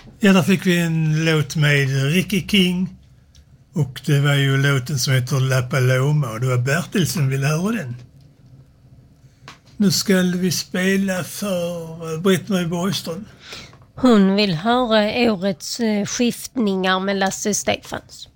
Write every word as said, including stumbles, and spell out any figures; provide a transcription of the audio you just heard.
Ja, där fick vi en låt med Ricky King. Och det var ju låten som heter La Paloma och det var Bertil som ville höra den. Nu ska vi spela för Britt-Marie Borgström. Hon vill höra årets skiftningar med Lasse Stefans.